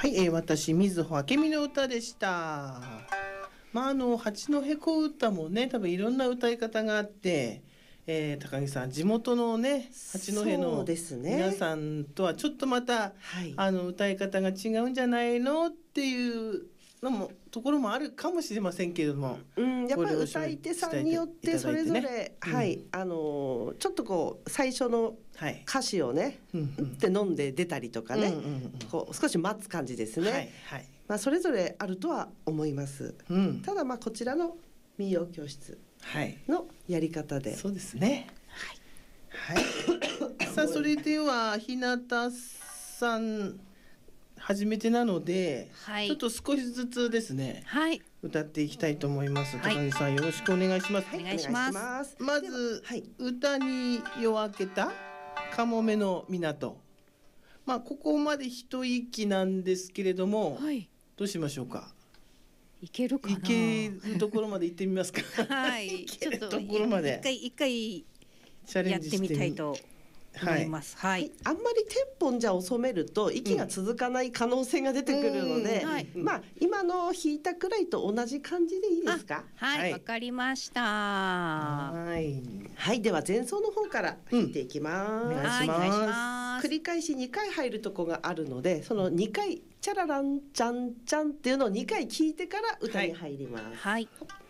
はい、私水穂明美の歌でした。八戸小唄もね、多分いろんな歌い方があって、高木さん地元のね八戸そうのですね。 皆さんとはちょっとまた、 はい、 歌い方が違うんじゃないのっていうのもところもあるかもしれませんけれども、 やっぱり歌い手さんによってそれぞれ、はい、ちょっとこう最初の歌詞をね、って飲んで出たりとかね、こう少し待つ感じですね。それぞれあるとは思います。ただこちらの民謡教室のやり方で、 そうですね。さあそれでは日向さん初めてなので、ちょっと少しずつですね、歌っていきたいと思います。高木さんよろしくお願いします。 お願いします。 まず、歌に夜明けたかもめの港。ここまで一息なんですけれども、どうしましょうか。 いけるかな。 いけるところまで行ってみますか。 ちょっとところまで一回やってみたいと思います。 あんまりテンポじゃ遅めると息が続かない可能性が出てくるので、今の弾いたくらいと同じ感じでいいですか。 わかりました。 では前奏の方から弾いていきます。 お願いします。 繰り返し2回入るとこがあるので、その2回チャラランチャンチャンっていうのを2回聞いてから歌に入ります。